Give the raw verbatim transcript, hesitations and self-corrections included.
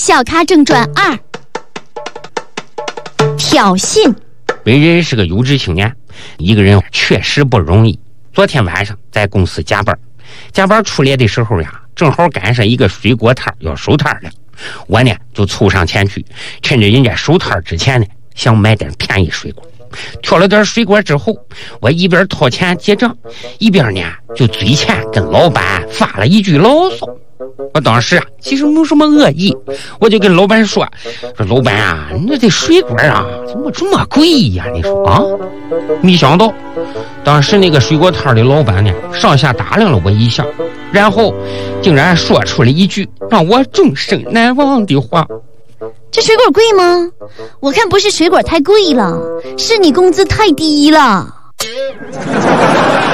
小咖正传二，挑衅。 本人是个有志青年，一个人确实不容易。昨天晚上在公司加班，加班出来的时候呀，正好赶上一个水果摊要收摊了。我呢就凑上前去，趁着人家收摊之前呢，想买点便宜水果。挑了点水果之后，我一边掏钱结账，一边呢就嘴欠跟老板发了一句牢骚。我当时啊其实没什么恶意，我就跟老板说说老板啊，你这水果啊怎么这么贵呀？你说啊？没想到当时那个水果摊的老板呢上下打量了我一下，然后竟然说出了一句让我终生难忘的话。 这水果贵吗？我看不是水果太贵了，是你工资太低了。